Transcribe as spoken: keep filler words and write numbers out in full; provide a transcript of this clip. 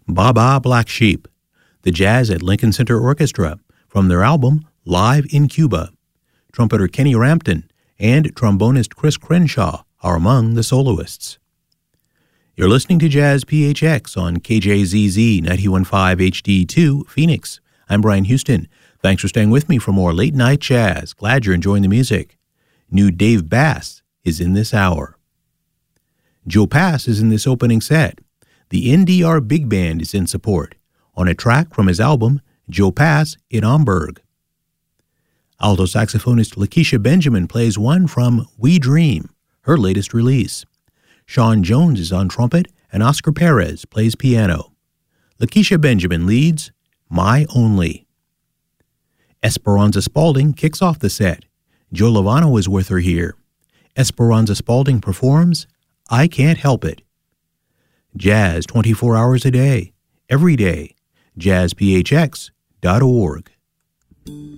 Baa Black Sheep, the Jazz at Lincoln Center Orchestra, from their album Live in Cuba. Trumpeter Kenny Rampton and trombonist Chris Crenshaw are among the soloists. You're listening to Jazz P H X on K J Z Z ninety-one point five H D two, Phoenix. I'm Brian Houston. Thanks for staying with me for more late-night jazz. Glad you're enjoying the music. New Dave Bass is in this hour. Joe Pass is in this opening set. The N D R Big Band is in support on a track from his album Joe Pass in Hamburg. Alto saxophonist Lakeisha Benjamin plays one from We Dream, her latest release. Sean Jones is on trumpet and Oscar Perez plays piano. Lakeisha Benjamin leads My Only. Esperanza Spalding kicks off the set. Joe Lovano is with her here. Esperanza Spalding performs I Can't Help It. Jazz twenty-four hours a day, every day. jazz p h x dot org.